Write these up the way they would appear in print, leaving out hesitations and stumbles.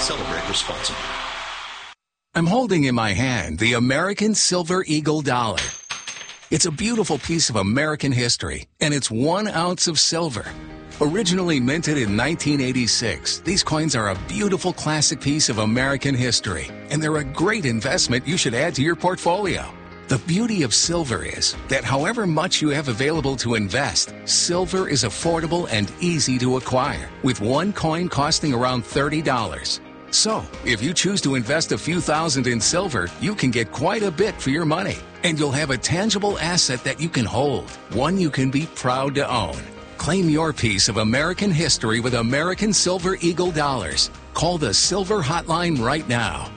Celebrate responsibly. I'm holding in my hand the American Silver Eagle dollar. It's a beautiful piece of American history, and it's 1 ounce of silver. Originally minted in 1986, these coins are a beautiful classic piece of American history, and they're a great investment you should add to your portfolio. The beauty of silver is that however much you have available to invest, silver is affordable and easy to acquire, with one coin costing around $30. So, if you choose to invest a few thousand in silver, you can get quite a bit for your money, and you'll have a tangible asset that you can hold, one you can be proud to own. Claim your piece of American history with American Silver Eagle dollars. Call the Silver Hotline right now.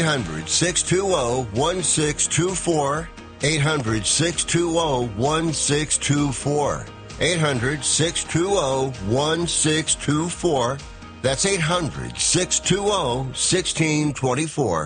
800-620-1624. 800-620-1624. 800-620-1624. That's 800-620-1624.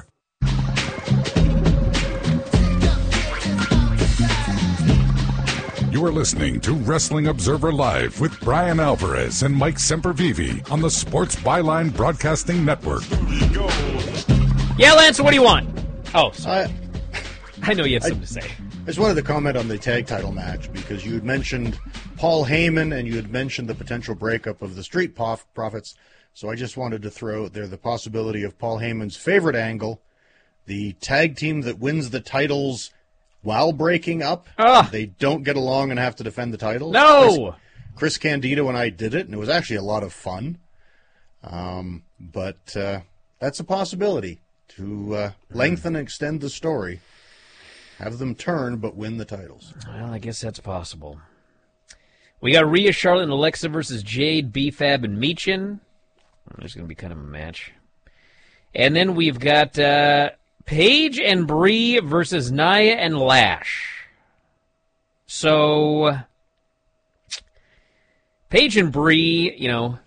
You are listening to Wrestling Observer Live with Brian Alvarez and Mike Sempervive on the Sports Byline Broadcasting Network. Yeah, Lance, what do you want? Oh, sorry. I know you had something to say. I just wanted to comment on the tag title match because you had mentioned Paul Heyman and you had mentioned the potential breakup of the Street Profits. So I just wanted to throw out there the possibility of Paul Heyman's favorite angle, the tag team that wins the titles while breaking up. They don't get along and have to defend the titles. No! Chris Candido and I did it, and it was actually a lot of fun. But that's a possibility to lengthen and extend the story. Have them turn, but win the titles. Well, I guess that's possible. We got Rhea, Charlotte, and Alexa versus Jade, B-Fab, and Michin. There's going to be kind of a match. And then we've got Paige and Bree versus Nia and Lash. So, Paige and Bree, you know,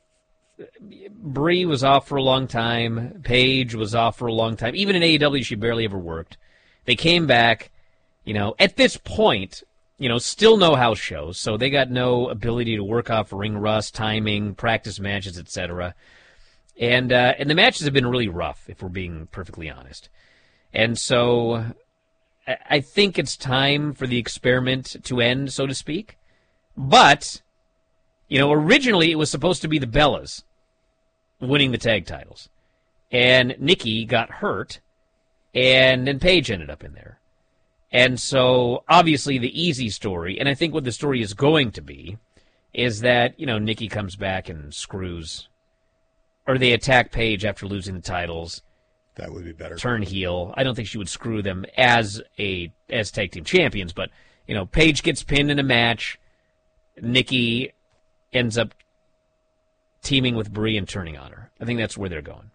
Bree was off for a long time. Paige was off for a long time. Even in AEW, she barely ever worked. They came back, you know, at this point, you know, still no house shows, so they got no ability to work off ring rust, timing, practice matches, etc. And the matches have been really rough, if we're being perfectly honest. And so I think it's time for the experiment to end, so to speak. But, you know, originally it was supposed to be the Bellas winning the tag titles. And Nikki got hurt, and then Paige ended up in there. And so, obviously, the easy story, and I think what the story is going to be, is that, you know, Nikki comes back and screws, or they attack Paige after losing the titles. That would be better. Turn heel. I don't think she would screw them as tag team champions, but, you know, Paige gets pinned in a match. Nikki ends up teaming with Bree and turning on her. I think that's where they're going.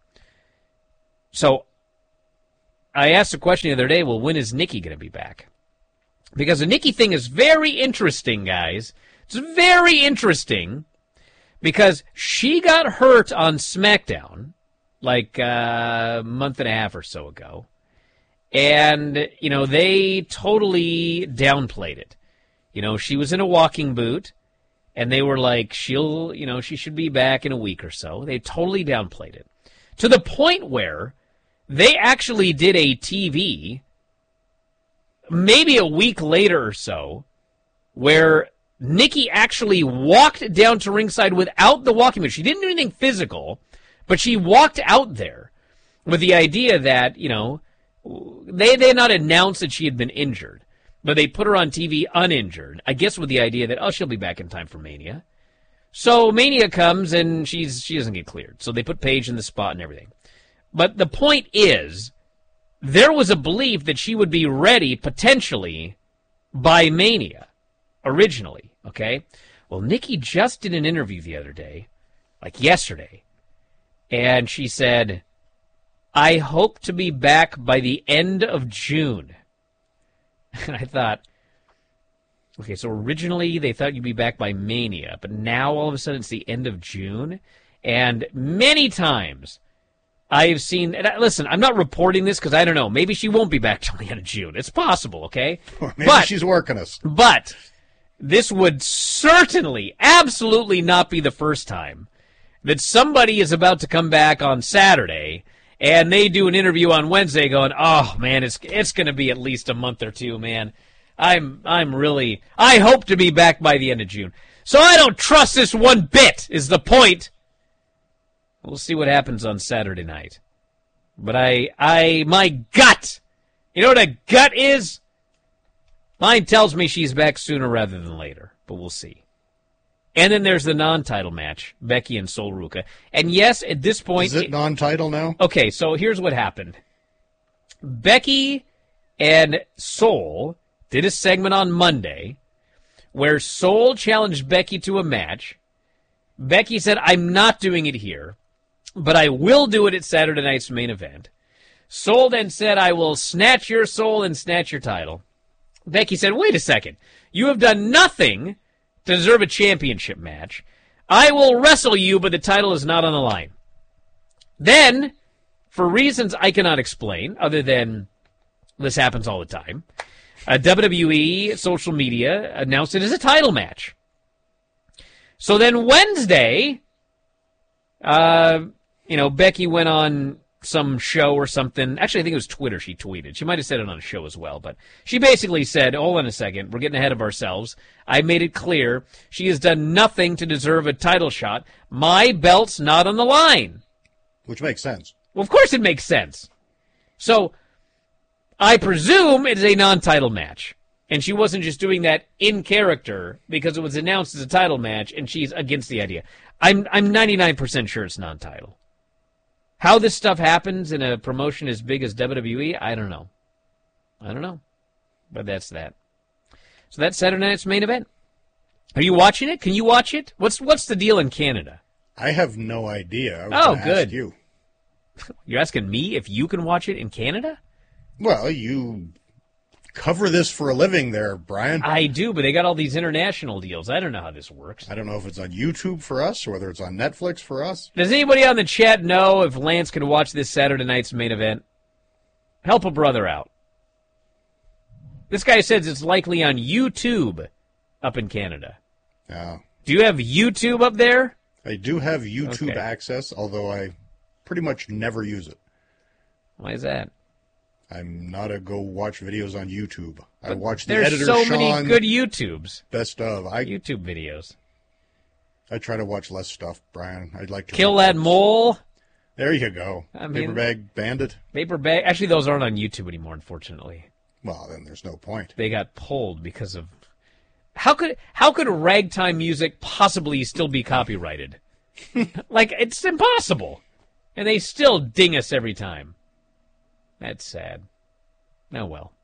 So, I asked a question the other day, well, when is Nikki going to be back? Because the Nikki thing is very interesting, guys. It's very interesting because she got hurt on SmackDown like a month and a half or so ago. And, you know, they totally downplayed it. You know, she was in a walking boot, and they were like, she should be back in a week or so. They totally downplayed it. To the point where they actually did a TV, maybe a week later or so, where Nikki actually walked down to ringside without the walking boot. She didn't do anything physical, but she walked out there with the idea that, you know, they had not announced that she had been injured, but they put her on TV uninjured, I guess with the idea that, oh, she'll be back in time for Mania. So Mania comes and she doesn't get cleared. So they put Paige in the spot and everything. But the point is, there was a belief that she would be ready, potentially, by Mania, originally, okay? Well, Nikki just did an interview the other day, like yesterday, and she said, I hope to be back by the end of June. And I thought, okay, so originally they thought you'd be back by Mania, but now all of a sudden it's the end of June? And many times I've seen, and listen, I'm not reporting this because I don't know. Maybe she won't be back till the end of June. It's possible, okay? Or maybe she's working us. But this would certainly, absolutely not be the first time that somebody is about to come back on Saturday, and they do an interview on Wednesday going, oh, man, it's going to be at least a month or two, man. I hope to be back by the end of June. So I don't trust this one bit, is the point. We'll see what happens on Saturday night. But my gut, you know what a gut is? Mine tells me she's back sooner rather than later, but we'll see. And then there's the non-title match, Becky and Sol Ruca. And yes, at this point... Is it non-title now? Okay, so here's what happened. Becky and Sol did a segment on Monday where Sol challenged Becky to a match. Becky said, I'm not doing it here, but I will do it at Saturday night's main event. Sol then said, I will snatch your soul and snatch your title. Becky said, wait a second. You have done nothing to deserve a championship match. I will wrestle you, but the title is not on the line. Then, for reasons I cannot explain, other than this happens all the time, WWE social media announced it as a title match. So then Wednesday, Becky went on some show or something. Actually, I think it was Twitter she tweeted. She might have said it on a show as well. But she basically said, hold on a second, we're getting ahead of ourselves. I made it clear she has done nothing to deserve a title shot. My belt's not on the line. Which makes sense. Well, of course it makes sense. So I presume it is a non-title match. And she wasn't just doing that in character because it was announced as a title match and she's against the idea. I'm 99% sure it's non-title. How this stuff happens in a promotion as big as WWE, I don't know. But that's that. So that's Saturday night's main event. Are you watching it? Can you watch it? What's the deal in Canada? I have no idea. I was gonna good. ask you. You're asking me if you can watch it in Canada? Well, you cover this for a living there, Brian. I do, but they got all these international deals. I don't know how this works. I don't know if it's on YouTube for us or whether it's on Netflix for us. Does anybody on the chat know if Lance can watch this Saturday night's main event? Help a brother out. This guy says it's likely on YouTube up in Canada. Yeah. Do you have YouTube up there? I do have YouTube Okay. access, although I pretty much never use it. Why is that? I'm not a go watch videos on YouTube. I watch the There's editor so Sean many good YouTubes. best of. YouTube videos. I try to watch less stuff, Brian. I'd like to Kill That Mole. There you go. I mean- Paper Bag Bandit. Paper Bag. Actually, those aren't on YouTube anymore, unfortunately. Well, then there's no point. They got pulled because of... How could ragtime music possibly still be copyrighted? Like, it's impossible. And they still ding us every time. That's sad. Oh, well.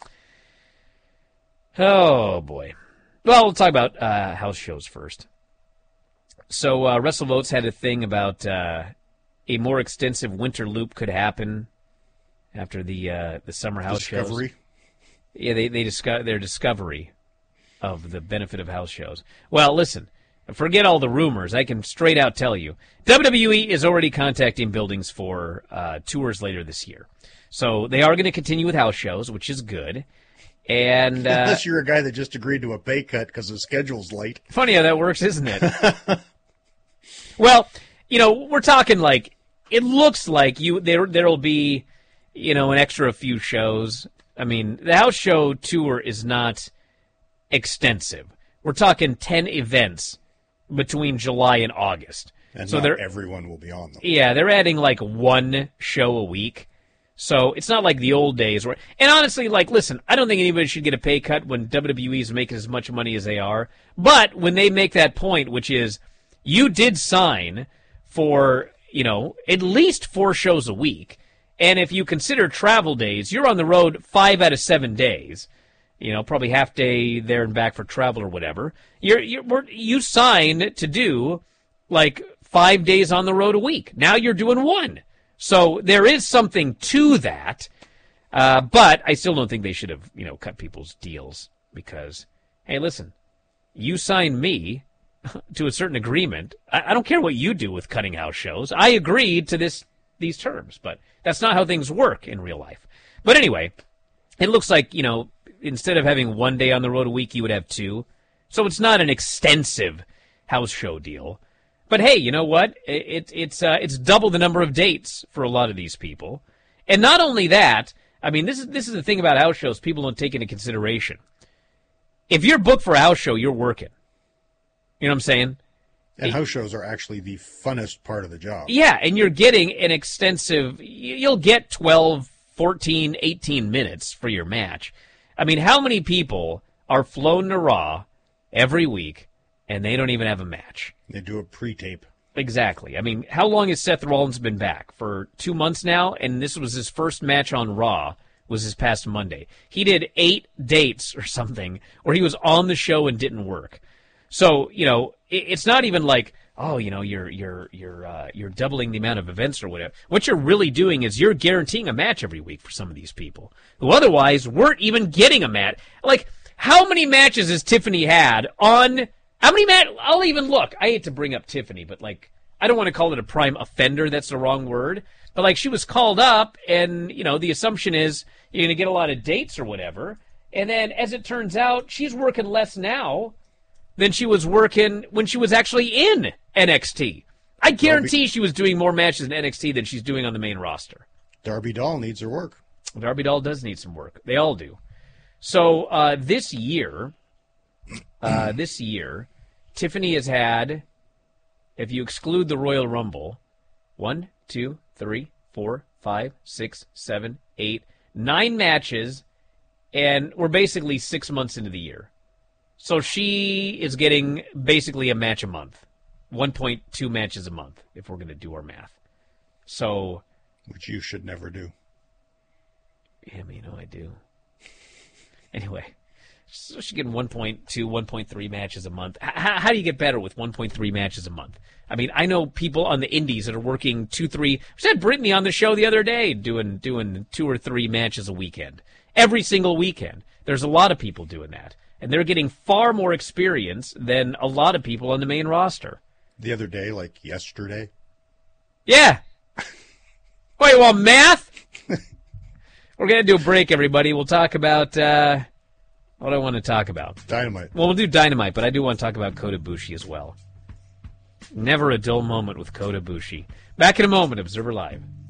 Oh, boy. Well, we'll talk about house shows first. So, WrestleVotes had a thing about a more extensive winter loop could happen after the summer house Discovery. shows. Yeah, their discovery of the benefit of house shows. Well, listen, forget all the rumors. I can straight out tell you. WWE is already contacting buildings for tours later this year. So they are going to continue with house shows, which is good. And Unless you're a guy that just agreed to a pay cut because his schedule's late. funny how that works, isn't it? Well, we're talking like it looks like there'll be, an extra few shows. I mean, the house show tour is not extensive. We're talking 10 events between July and August. And so not everyone will be on them. Yeah, they're adding like one show a week. So it's not like the old days where, and honestly, listen, I don't think anybody should get a pay cut when WWE's making as much money as they are. But when they make that point, which is, you did sign for, at least 4 shows a week. And if you consider travel days, you're on the road 5 out of 7 days. Probably half day there and back for travel or whatever. You signed to do 5 days on the road a week. Now you're doing 1. So there is something to that, but I still don't think they should have, cut people's deals because, hey, listen, you signed me to a certain agreement. I don't care what you do with cutting house shows. I agreed to these terms, but that's not how things work in real life. But anyway, it looks like, instead of having 1 day on the road a week, you would have 2. So it's not an extensive house show deal. But hey, you know what? It's double the number of dates for a lot of these people. And not only that, I mean, this is the thing about house shows people don't take into consideration. If you're booked for a house show, you're working. You know what I'm saying? And house shows are actually the funnest part of the job. Yeah, and you're getting an extensive, you'll get 12, 14, 18 minutes for your match. I mean, how many people are flown to Raw every week and they don't even have a match? They do a pre-tape. Exactly. I mean, how long has Seth Rollins been back? For 2 months now, and this was his first match on Raw, was this past Monday. He did 8 dates or something, or he was on the show and didn't work. So, you know, it's not even like, oh, you know, you're doubling the amount of events or whatever. What you're really doing is you're guaranteeing a match every week for some of these people who otherwise weren't even getting a match. Like, how many matches has Tiffany had on? How many matches? I'll even look. I hate to bring up Tiffany, but like, I don't want to call it a prime offender. That's the wrong word. But like, she was called up, and you know, the assumption is you're going to get a lot of dates or whatever. And then, as it turns out, she's working less now than she was working when she was actually in NXT. I guarantee she was doing more matches in NXT than she's doing on the main roster. Darby Doll needs her work. Darby Doll does need some work. They all do. So this year, Tiffany has had, if you exclude the Royal Rumble, 1, 2, 3, 4, 5, 6, 7, 8, 9 matches, and we're basically 6 months into the year. So she is getting basically a match a month, 1.2 matches a month, if we're going to do our math. So, which you should never do. Yeah, you know I do. Anyway, so she's getting 1.2, 1.3 matches a month. How do you get better with 1.3 matches a month? I mean, I know people on the indies that are working 2, 3. We had Brittany on the show the other day doing 2 or 3 matches a weekend. Every single weekend. There's a lot of people doing that. And they're getting far more experience than a lot of people on the main roster. The other day, like yesterday? Yeah. Wait, well, math? We're going to do a break, everybody. We'll talk about what do I want to talk about? Dynamite. Well, we'll do Dynamite, but I do want to talk about Kota Ibushi as well. Never a dull moment with Kota Ibushi. Back in a moment, Observer Live.